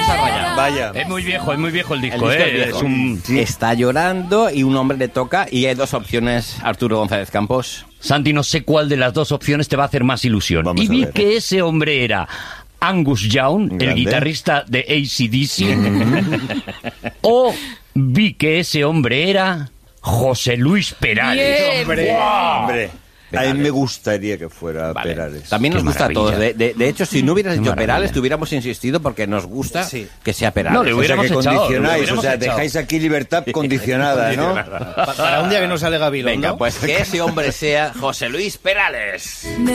está rayado. Vaya. Es muy viejo el disco, El disco es viejo. Es un... Está llorando y un hombre le toca y hay dos opciones, Arturo González Campos. Santi, no sé cuál de las dos opciones te va a hacer más ilusión. Vamos Y a vi ver. que ese hombre era Angus Young, el Grande. guitarrista de AC/DC, o vi que ese hombre era José Luis Perales. Bien. Hombre, ¡Guau! hombre. A mí me gustaría que fuera Vale. Perales. También nos Qué gusta a todos. maravilla. De hecho, si no hubieras Qué dicho maravilla. Perales, te hubiéramos insistido porque nos gusta Sí. que sea Perales. No, le O sea, hubiéramos que echado, condicionáis, le hubiéramos echado. dejáis aquí libertad condicionada, ¿no? Para un día que no sale Gabilondo. Venga, pues que ese hombre sea José Luis Perales.